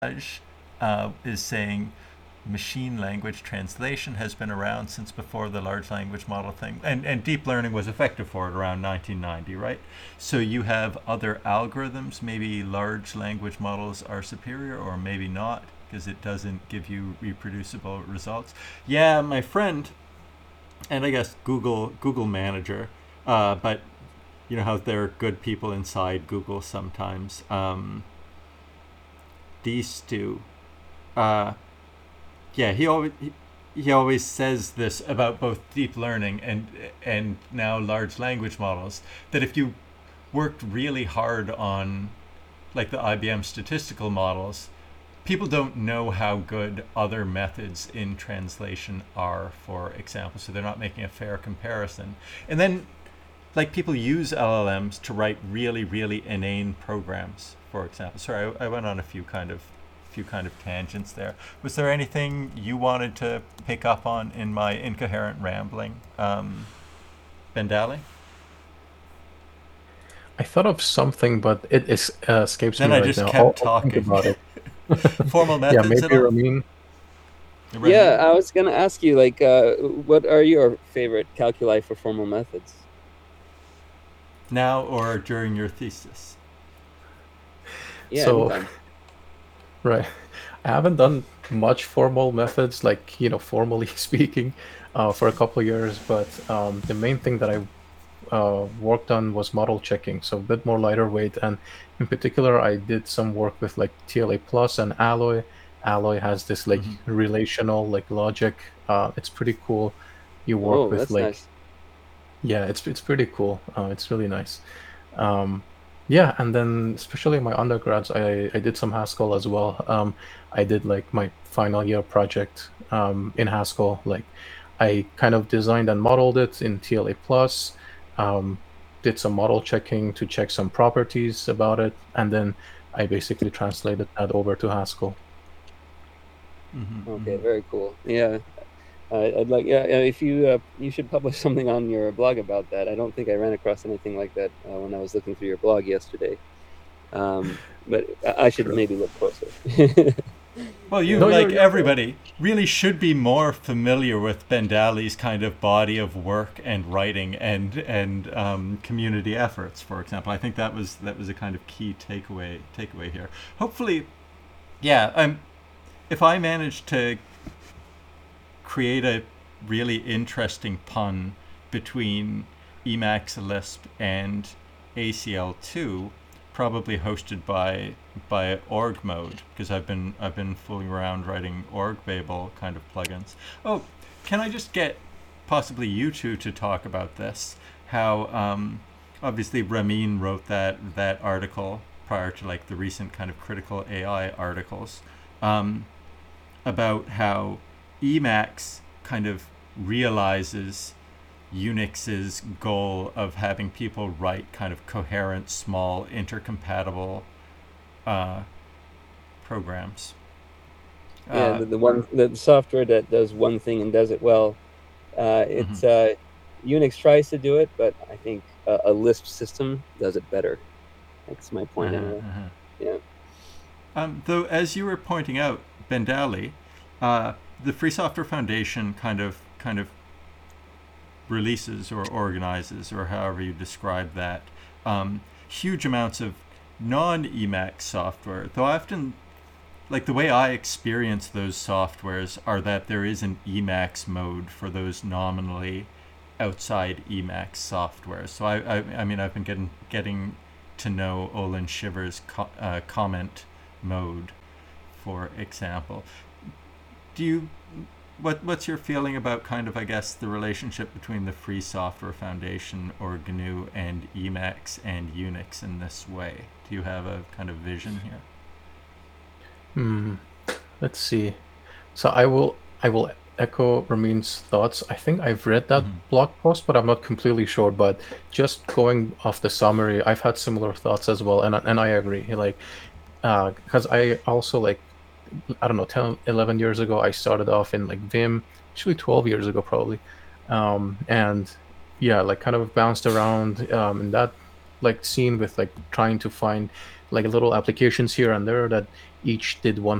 is saying machine language translation has been around since before the large language model thing. And deep learning was effective for it around 1990, right? So you have other algorithms. Maybe large language models are superior or maybe not because it doesn't give you reproducible results. Yeah, my friend, and I guess Google Manager, but you know how there are good people inside Google sometimes. These two, uh, yeah, he always says this about both deep learning and now large language models, that if you worked really hard on like the IBM statistical models, people don't know how good other methods in translation are, for example, so they're not making a fair comparison. And then like people use LLMs to write really, really inane programs, for example. Sorry, I went on a few kind of tangents there. Was there anything you wanted to pick up on in my incoherent rambling, Bendali? I thought of something, but escapes Then me I right just now. kept I'll think talking. about it. Formal Yeah, methods at maybe all? Ramin. Yeah, Ramin? I was gonna ask you, like, what are your favorite calculi for formal methods? Now or during your thesis? Yeah, So, anytime. right. I haven't done much formal methods, like, formally speaking, for a couple of years, but the main thing that I worked on was model checking, so a bit more lighter weight. And in particular, I did some work with like TLA Plus and Alloy. Alloy has this like Mm-hmm. relational like logic. It's pretty cool. You work Oh, with that's like, nice. yeah, it's pretty cool. It's really nice. Um, yeah, and then especially in my undergrads, I did some Haskell as well. I did like my final year project in Haskell. Like I kind of designed and modeled it in TLA plus, um, did some model checking to check some properties about it, and then I basically translated that over to Haskell. Mm-hmm. Okay, Mm-hmm. very cool. Yeah, I'd like, yeah, if you should publish something on your blog about that. I don't think I ran across anything like that when I was looking through your blog yesterday. But I should True. maybe look closer. Well, you, Yeah. No, like you're right. everybody, really should be more familiar with Bendali's kind of body of work and writing and community efforts. For example, I think that was a kind of key takeaway here. Hopefully, yeah. If I manage to create a really interesting pun between Emacs Lisp and ACL2, probably hosted by org mode, because I've been fooling around writing org Babel kind of plugins. Oh, can I just get possibly you two to talk about this? How obviously Ramin wrote that article prior to like the recent kind of critical AI articles, um, about how Emacs kind of realizes Unix's goal of having people write kind of coherent, small, intercompatible uh, programs. Yeah, Uh, the software that does one thing and does it well. mhm, It's Unix tries to do it, but I think a Lisp system does it better. That's my point uh-huh, anyway. uh-huh. Yeah. Though, as you were pointing out, Bendali, uh, the Free Software Foundation kind of releases or organizes, or however you describe that, huge amounts of non-Emacs software. Though often, like the way I experience those softwares are that there is an Emacs mode for those nominally outside Emacs software. So I mean I've been getting to know Olin Shiver's comment mode, for example. Do you what's your feeling about kind of, I guess, the relationship between the Free Software Foundation or GNU and Emacs and Unix in this way? Do you have a kind of vision here? Hmm. Let's see. So I will echo Ramin's thoughts. I think I've read that Mm-hmm. blog post, but I'm not completely sure. But just going off the summary, I've had similar thoughts as well, and I agree. Like, because I also like, I don't know, 10, 11 years ago, I started off in like Vim, actually 12 years ago probably, and yeah, like kind of bounced around in that like scene with like trying to find like little applications here and there that each did one